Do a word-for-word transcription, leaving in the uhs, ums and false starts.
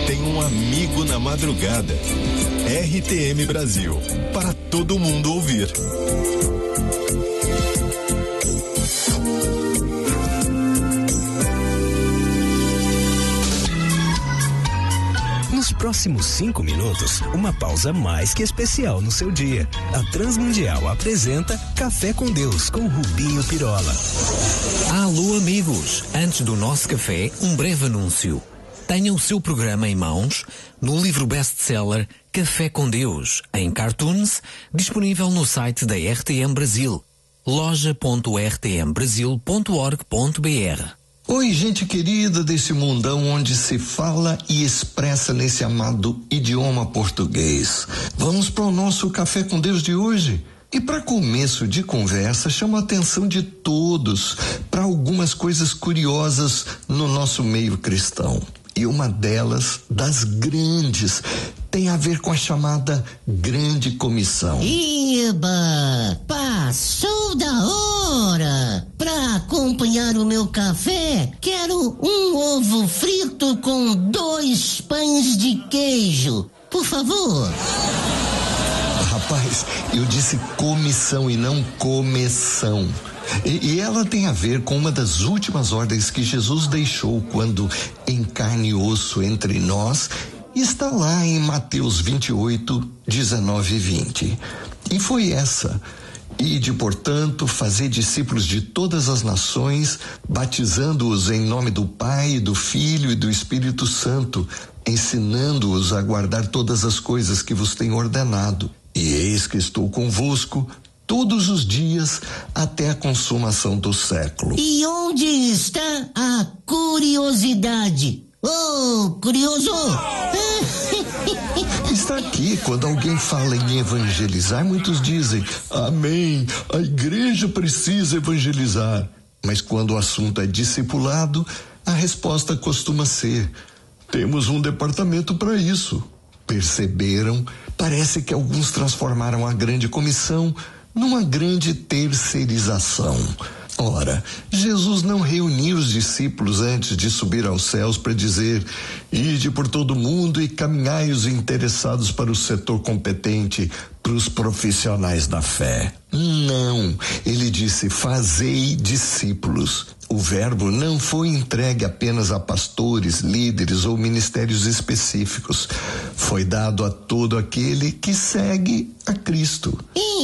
tem um amigo na madrugada. R T M Brasil, para todo mundo ouvir. Nos próximos cinco minutos, uma pausa mais que especial no seu dia. A Transmundial apresenta Café com Deus com Rubinho Pirola. Alô, amigos! Antes do nosso café, um breve anúncio. Tenha o seu programa em mãos no livro best-seller Café com Deus, em cartoons, disponível no site da R T M Brasil, loja ponto r t m brasil ponto org ponto b r. Oi, gente querida desse mundão onde se fala e expressa nesse amado idioma português. Vamos para o nosso Café com Deus de hoje? E para começo de conversa, chamo a atenção de todos para algumas coisas curiosas no nosso meio cristão. E uma delas, das grandes, tem a ver com a chamada Grande Comissão. Iba! Passou da hora! Para acompanhar o meu café, quero um ovo frito com dois pães de queijo. Por favor. Rapaz, eu disse comissão e não começão. E, e ela tem a ver com uma das últimas ordens que Jesus deixou quando em carne e osso entre nós, está lá em Mateus vinte e oito, dezenove e vinte. E foi essa: ide, portanto, fazer discípulos de todas as nações, batizando-os em nome do Pai, do Filho e do Espírito Santo, ensinando-os a guardar todas as coisas que vos tenho ordenado. E eis que estou convosco todos os dias até a consumação do século. E onde está a curiosidade? Oh, curioso! Está aqui. Quando alguém fala em evangelizar, muitos dizem: amém, a igreja precisa evangelizar. Mas quando o assunto é discipulado, a resposta costuma ser: temos um departamento para isso. Perceberam? Parece que alguns transformaram a grande comissão numa grande terceirização. Ora, Jesus não reuniu os discípulos antes de subir aos céus para dizer: ide por todo mundo e caminhai os interessados para o setor competente, para os profissionais da fé. Não, ele disse: fazei discípulos. O verbo não foi entregue apenas a pastores, líderes ou ministérios específicos. Foi dado a todo aquele que segue a Cristo.